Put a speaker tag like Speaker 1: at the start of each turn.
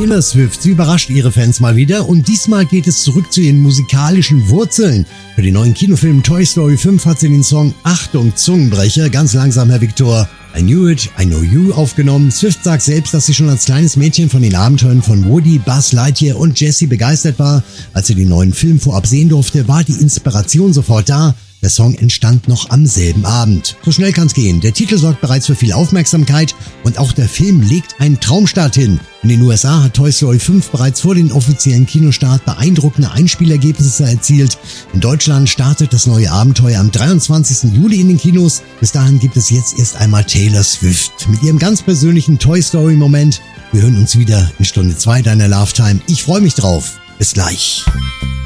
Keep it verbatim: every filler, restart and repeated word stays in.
Speaker 1: Taylor Swift, sie überrascht ihre Fans mal wieder und diesmal geht es zurück zu ihren musikalischen Wurzeln. Für den neuen Kinofilm Toy Story fünf hat sie den Song Achtung Zungenbrecher, ganz langsam Herr Viktor, I Knew It, I Know You aufgenommen. Swift sagt selbst, dass sie schon als kleines Mädchen von den Abenteuern von Woody, Buzz Lightyear und Jessie begeistert war. Als sie den neuen Film vorab sehen durfte, war die Inspiration sofort da. Der Song entstand noch am selben Abend. So schnell kann's gehen. Der Titel sorgt bereits für viel Aufmerksamkeit und auch der Film legt einen Traumstart hin. In den U S A hat Toy Story fünf bereits vor dem offiziellen Kinostart beeindruckende Einspielergebnisse erzielt. In Deutschland startet das neue Abenteuer am dreiundzwanzigsten Juli in den Kinos. Bis dahin gibt es jetzt erst einmal Taylor Swift mit ihrem ganz persönlichen Toy Story Moment. Wir hören uns wieder in Stunde zwei deiner Love Time. Ich freue mich drauf. Bis gleich.